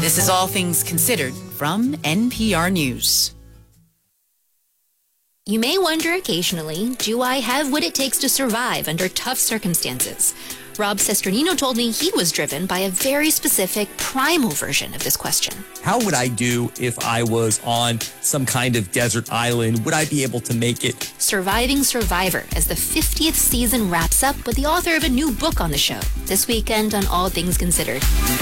This is All Things Considered from NPR News. You may wonder occasionally, do I have what it takes to survive under tough circumstances? Rob Cesternino told me he was driven by a very specific primal version of this question. How would I do if I was on some kind of desert island? Would I be able to make it? Surviving Survivor, as the 50th season wraps up with the author of a new book on the show. This weekend on All Things Considered.